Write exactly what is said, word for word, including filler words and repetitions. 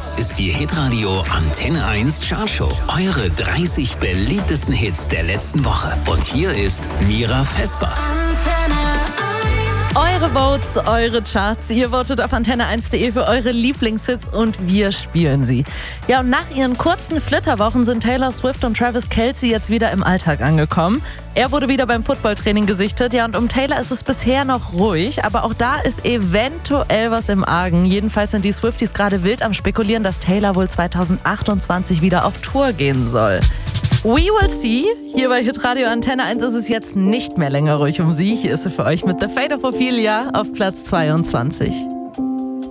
Das ist die Hitradio Antenne eins Chartshow. Eure dreißig beliebtesten Hits der letzten Woche. Und hier ist Mira Vesper. Eure Votes, eure Charts. Ihr votet auf antenne eins punkt de für eure Lieblingshits und wir spielen sie. Ja, und nach ihren kurzen Flitterwochen sind Taylor Swift und Travis Kelce jetzt wieder im Alltag angekommen. Er wurde wieder beim Footballtraining gesichtet. Ja, und um Taylor ist es bisher noch ruhig, aber auch da ist eventuell was im Argen. Jedenfalls sind die Swifties gerade wild am Spekulieren, dass Taylor wohl zwanzig achtundzwanzig wieder auf Tour gehen soll. We will see. Hier bei Hitradio Antenne eins ist es jetzt nicht mehr länger ruhig um sie. Hier ist sie für euch mit The Fate of Ophelia auf Platz zweiundzwanzig.